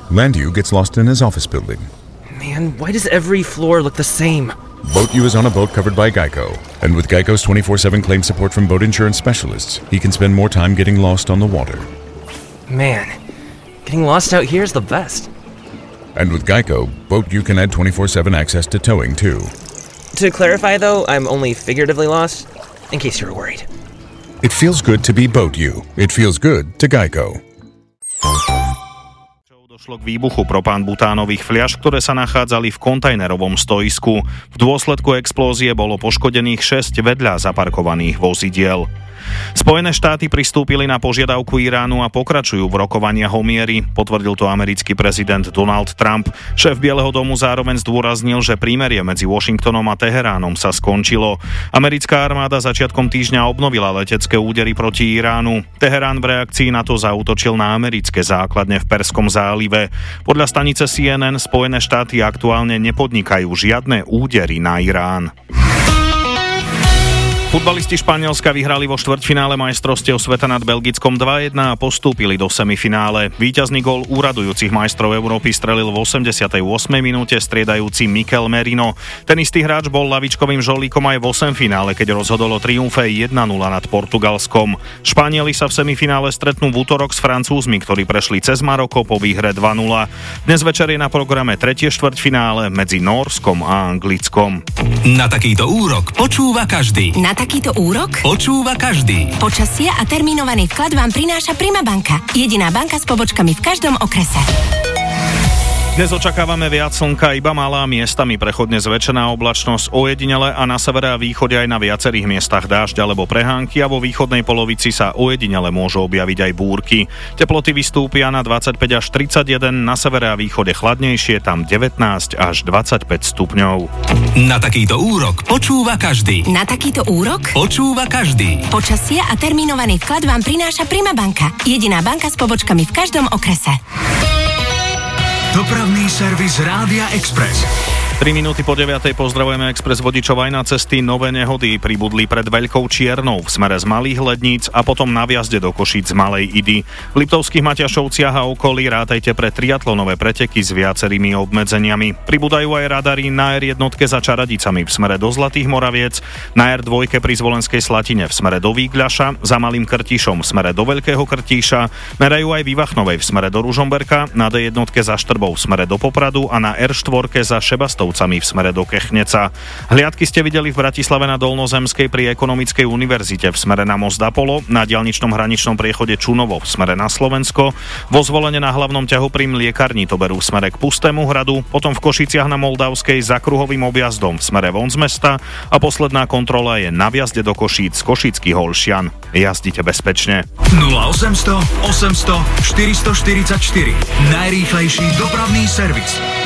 Landu gets lost in his office building. Man, why does every floor look the same? Boat U is on a boat covered by Geico. And with Geico's 24/7 claim support from boat insurance specialists, he can spend more time getting lost on the water. Man, getting lost out here is the best. And with Geico, Boat U can add 24/7 access to towing too. To clarify though, I'm only figuratively lost, in case you were worried. It feels good to be Boat U. It feels good to Geico. Došlo k výbuchu propán-butánových fliaš, ktoré sa nachádzali v kontajnerovom stoisku. V dôsledku explózie bolo poškodených 6 vedľa zaparkovaných vozidiel. Spojené štáty pristúpili na požiadavku Iránu a pokračujú v rokovaniach o mieri, potvrdil to americký prezident Donald Trump. Šéf Bieleho domu zároveň zdôraznil, že prímerie medzi Washingtonom a Teheránom sa skončilo. Americká armáda začiatkom týždňa obnovila letecké údery proti Iránu. Teherán v reakcii na to zaútočil na americké základne v Perskom zálive. Podľa stanice CNN Spojené štáty aktuálne nepodnikajú žiadne údery na Irán. Futbalisti Španielska vyhrali vo štvrťfinále majstrovstiev sveta nad Belgickom 2-1 a postúpili do semifinále. Víťazný gól úradujúcich majstrov Európy strelil v 88. minúte striedajúci Mikel Merino. Ten istý hráč bol lavičkovým žolíkom aj v 8 finále, keď rozhodol o triumfe 1-0 nad Portugalskom. Španieli sa v semifinále stretnú v útorok s Francúzmi, ktorí prešli cez Maroko po výhre 2-0. Dnes večer je na programe tretie štvrťfinále medzi Nórskom a Anglickom. Na takýto úrok počúva každý. Takýto úrok počúva každý. Počasie a termínovaný vklad vám prináša Prima banka. Jediná banka s pobočkami v každom okrese. Dnes očakávame viac slnka, iba malá, miestami prechodne zväčšená oblačnosť, ojedinele a na severe a východe aj na viacerých miestach dážď alebo prehánky a vo východnej polovici sa ojedinele môžu objaviť aj búrky. Teploty vystúpia na 25 až 31, na severe a východe chladnejšie, tam 19 až 25 stupňov. Na takýto úrok počúva každý. Na takýto úrok počúva každý. Počasie a termínovaný vklad vám prináša Prima banka. Jediná banka s pobočkami v každom okrese. Dopravný servis Rádia Express. 3 minúty po 9:00 pozdravujeme Express vodičov aj na cesty. Nové nehody pribudli pred Veľkou Čiernou v smere z Malých Ledníc a potom na vjazde do Košíc z Malej Idy. V Liptovských Maťašovciach a okolí rátajte pre triatlonové preteky s viacerými obmedzeniami. Pribúdajú aj radary na R1 za Čaradicami v smere do Zlatých Moraviec, na R2 pri Zvolenskej Slatine v smere do Vígľaša, za Malým Krtišom v smere do Veľkého Krtíša, merajú aj v Ivachnovej v smere do Ružomberka, na D1 za Štrbou v smere do Popradu a na R4 za Šebastovcami v smere do Kechneca. Hliadky ste videli v Bratislave na Dolnozemskej pri Ekonomickej univerzite v smere na Most Apollo, na diaľničnom hraničnom priechode Čunovo v smere na Slovensko, vo Zvolene na hlavnom ťahu pri Mliekarni to berú v smere k Pustému hradu, potom v Košiciach na Moldavskej za kruhovým objazdom v smere von z mesta a posledná kontrola je na vjazde do Košíc z Košických Holšian. Jazdite bezpečne. 0800 800 444. Najrýchlejší dopravný servis.